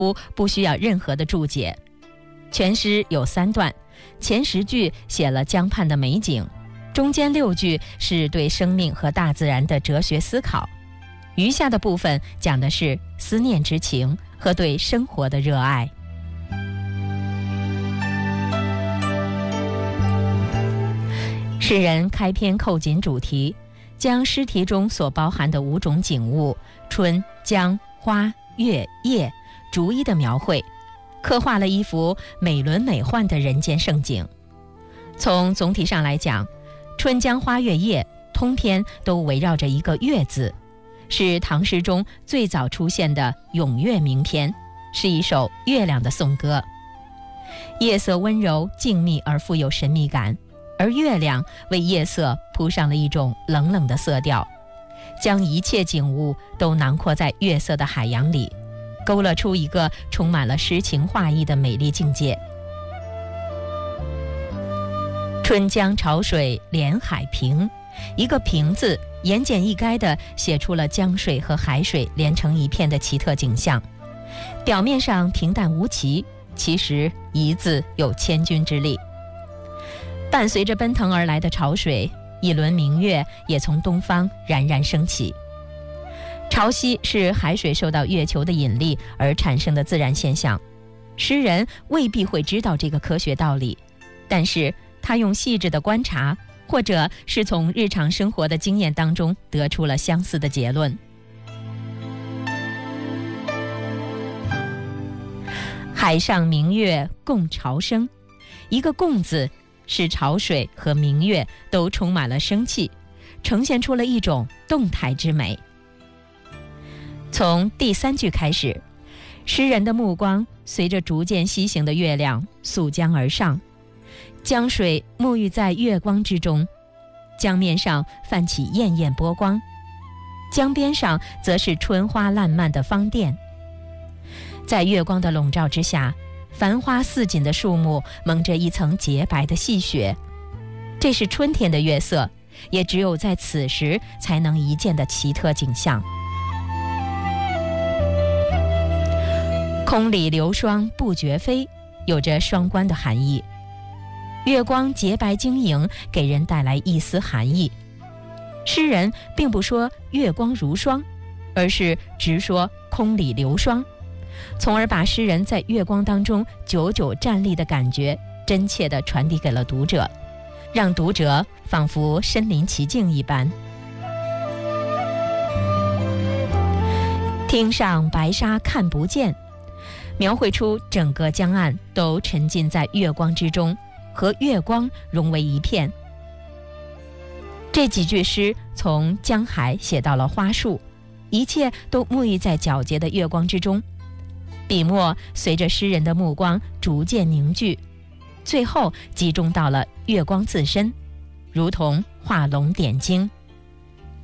不需要任何的注解。全诗有3段，前10句写了江畔的美景，中间6句是对生命和大自然的哲学思考，余下的部分讲的是思念之情和对生活的热爱。诗人开篇扣紧主题，将诗题中所包含的5种景物春、江、花、月、夜逐一的描绘，刻画了一幅美轮美奂的人间盛景。从总体上来讲，春江花月夜通篇都围绕着一个月字，是唐诗中最早出现的咏月名篇，是一首月亮的颂歌。夜色温柔静谧而富有神秘感，而月亮为夜色铺上了一种冷冷的色调，将一切景物都囊括在月色的海洋里，勾勒出一个充满了诗情画意的美丽境界。春江潮水连海平，一个平字言简意赅地写出了江水和海水连成一片的奇特景象。表面上平淡无奇，其实一字有千钧之力。伴随着奔腾而来的潮水，一轮明月也从东方冉冉升起。潮汐是海水受到月球的引力而产生的自然现象，诗人未必会知道这个科学道理，但是他用细致的观察，或者是从日常生活的经验当中得出了相似的结论。海上明月共潮生，一个共字使潮水和明月都充满了生气，呈现出了一种动态之美。从第3句开始，诗人的目光随着逐渐西行的月亮溯江而上，江水沐浴在月光之中，江面上泛起艳艳波光，江边上则是春花烂漫的芳甸。在月光的笼罩之下，繁花似锦的树木蒙着一层洁白的细雪，这是春天的月色，也只有在此时才能一见的奇特景象。空里流霜不觉飞，有着双关的含义。月光洁白晶莹，给人带来一丝寒意。诗人并不说月光如霜，而是直说空里流霜，从而把诗人在月光当中久久站立的感觉真切地传递给了读者，让读者仿佛身临其境一般。汀上白沙看不见，描绘出整个江岸都沉浸在月光之中，和月光融为一片。这几句诗从江海写到了花树，一切都沐浴在皎洁的月光之中，笔墨随着诗人的目光逐渐凝聚，最后集中到了月光自身，如同画龙点睛。